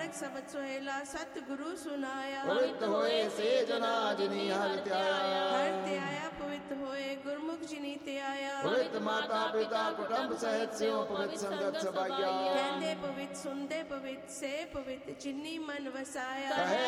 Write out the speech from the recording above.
ਪਵਿੱਤ ਸਬਦ ਸੁਹੇਲਾ ਸਤਿਗੁਰੂ ਸੁਨਾਇਆ। ਪਵਿੱਤ ਹੋਏ ਸੇ ਜਨਾ ਜਿਨੀ ਹਰਿ ਧਿਆਇਆ। ਹਰਿ ਧਿਆਇਆ ਪਵਿੱਤ ਹੋਏ ਗੁਰਮੁਖ ਜਿਨੀ ਧਿਆਇਆ। ਪਵਿੱਤ ਮਾਤਾ ਪਿਤਾ ਕੁਟੁੰਬ ਸਹਿਤ ਸਿਓ ਪਵਿੱਤ ਸੰਗਤ ਸਭਾਇਆ। ਕਹਿੰਦੇ ਪਵਿੱਤ ਸੁਣਦੇ ਪਵਿੱਤ ਸੇ ਪਵਿੱਤ ਜਿਨੀ ਮਨ ਵਸਾਇਆ। ਕਹੇ